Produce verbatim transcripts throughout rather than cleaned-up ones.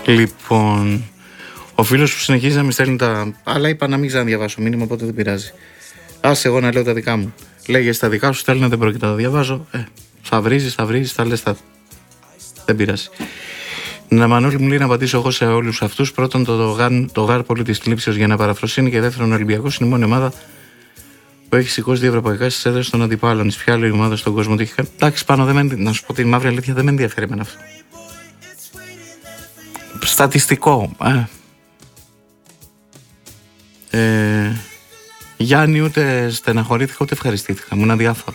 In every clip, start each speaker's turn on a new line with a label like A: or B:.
A: Λοιπόν, ο φίλος που συνεχίζει να μην στέλνει τα. Αλλά είπα να μην ξαναδιαβάσω μήνυμα, οπότε δεν πειράζει. Άσε εγώ να λέω τα δικά μου. Λέγε τα δικά σου, στέλνει, δεν πρόκειται να τα διαβάζω. Ε, θα βρίζεις, θα βρίζεις, θα λες τα. Δεν πειράζει. Να Μανώλη μου λέει να απαντήσω εγώ σε όλους αυτούς. Πρώτον, το, το, γάρ, το γάρ πολύ της θλίψεως για να παραφροσύνει. Και δεύτερον, ο Ολυμπιακός είναι η μόνη ομάδα που έχει σηκώσει δύο ευρωπαϊκά στις έδρες των αντιπάλων. Εις ποια άλλη ομάδα στον κόσμο το έχει κάνει. Εντάξει, πάνω δεν με, να σου πω την μαύρη αλήθεια, δεν με ενδιαφέρει εμένα αυτό. Στατιστικό. Ε. Ε, Γιάννη, ούτε στεναχωρήθηκα ούτε ευχαριστήθηκα. Ήμουν αδιάφορο.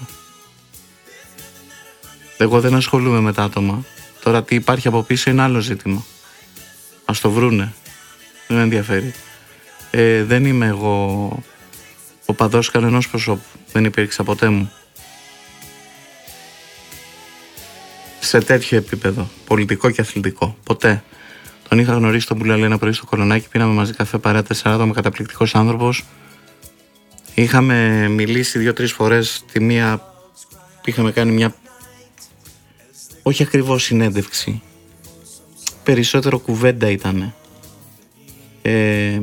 A: Εγώ δεν ασχολούμαι με τα άτομα. Τώρα τι υπάρχει από πίσω είναι άλλο ζήτημα. Ας το βρούνε. Δεν με ενδιαφέρει. Ε, δεν είμαι εγώ ο παδός κανενός προσώπου. Δεν υπήρξα ποτέ μου. Σε τέτοιο επίπεδο. Πολιτικό και αθλητικό. Ποτέ. Τον είχα γνωρίσει τον Πουλαλή ένα πρωί στο Κολονάκι. Πίναμε μαζί καφέ παρέα τέσσερα άτομα. Καταπληκτικός άνθρωπος. Είχαμε μιλήσει δύο-τρεις φορές. Τη μία είχαμε κάνει μια. Όχι ακριβώς συνέντευξη. Περισσότερο κουβέντα ήτανε. Ε,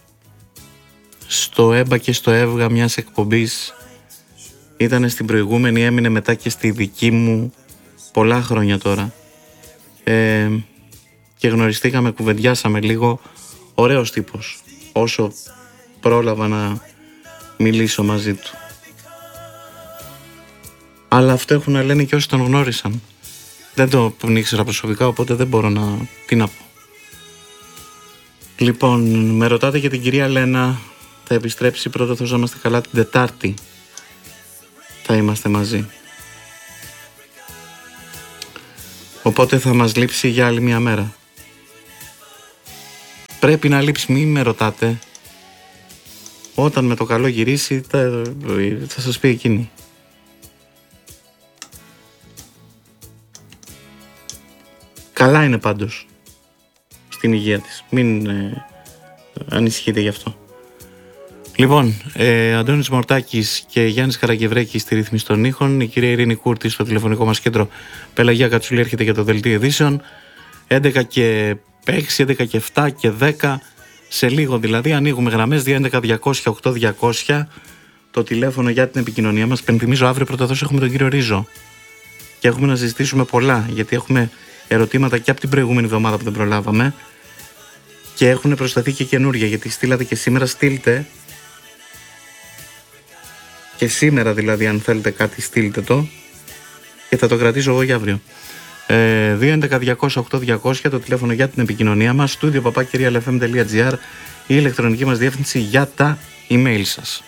A: στο ΕΜΠΑ και στο ΕΒΓΑ μιας εκπομπής. Ήτανε στην προηγούμενη, έμεινε μετά και στη δική μου πολλά χρόνια τώρα. Ε, και γνωριστήκαμε, κουβεντιάσαμε λίγο. Ωραίος τύπος. Όσο πρόλαβα να μιλήσω μαζί του. Αλλά αυτό έχουν να λένε και όσοι τον γνώρισαν. Δεν το ήξερα προσωπικά, οπότε δεν μπορώ να... Τι να πω. Λοιπόν, με ρωτάτε για την κυρία Λένα. Θα επιστρέψει πρώτα, θα είμαστε καλά την Τετάρτη. Θα είμαστε μαζί. Οπότε θα μας λείψει για άλλη μια μέρα. Πρέπει να λείψει, μη με ρωτάτε. Όταν με το καλό γυρίσει θα, θα σας πει εκείνη. Καλά είναι πάντως στην υγεία της. Μην ε, ανησυχείτε γι' αυτό. Λοιπόν, ε, Αντώνης Μορτάκης και Γιάννης Καραγευρέκης στη ρύθμιση των ήχων. Η κυρία Ειρήνη Κούρτη στο τηλεφωνικό μας κέντρο. Πελαγία Κατσούλη έρχεται για το δελτίο ειδήσεων. έντεκα και έξι, έντεκα και επτά και δέκα. Σε λίγο δηλαδή ανοίγουμε γραμμές δύο έντεκα διακόσια οκτώ διακόσια. Το τηλέφωνο για την επικοινωνία μας. Πενθυμίζω αύριο πρωτοδός έχουμε τον κύριο Ρίζο. Και έχουμε να συζητήσουμε πολλά, γιατί έχουμε ερωτήματα και από την προηγούμενη εβδομάδα που δεν προλάβαμε. Και έχουν προσταθεί και καινούργια, γιατί στείλατε και σήμερα, στείλτε. Και σήμερα δηλαδή, αν θέλετε κάτι, στείλτε το. Και θα το κρατήσω εγώ για αύριο. Ε, δύο έντεκα διακόσια οκτώ διακόσια το τηλέφωνο για την επικοινωνία μας. Studio παπάκι real f m τελεία g r η ηλεκτρονική μας διεύθυνση για τα email σας.